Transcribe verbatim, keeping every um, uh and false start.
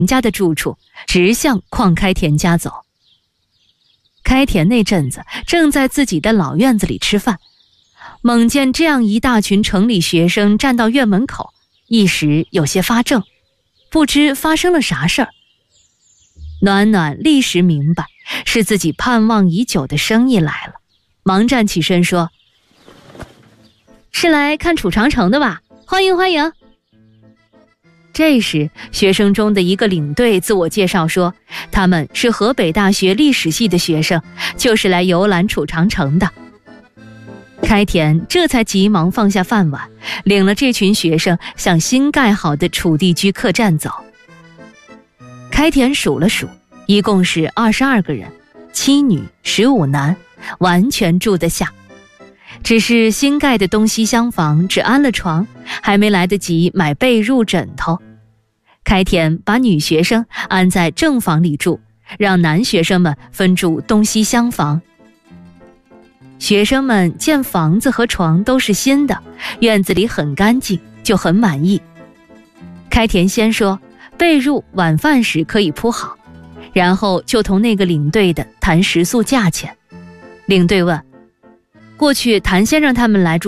家的住处，直向邝开田家走。开田那阵子正在自己的老院子里吃饭，猛见这样一大群城里学生站到院门口，一时有些发怔，不知发生了啥事儿。暖暖立时明白是自己盼望已久的生意来了，忙站起身说：“是来看楚长城的吧？欢迎欢迎。”这时学生中的一个领队自我介绍说，他们是河北大学历史系的学生，就是来游览楚长城的。开田这才急忙放下饭碗，领了这群学生向新盖好的楚地居客栈走。开田数了数，一共是二十二个人，七女十五男，完全住得下。只是新盖的东西厢房只安了床，还没来得及买被褥枕头。开田把女学生安在正房里住，让男学生们分住东西厢房。学生们见房子和床都是新的，院子里很干净，就很满意。开田先说被褥晚饭时可以铺好，然后就同那个领队的谈食宿价钱。领队问：“过去谭先生他们来住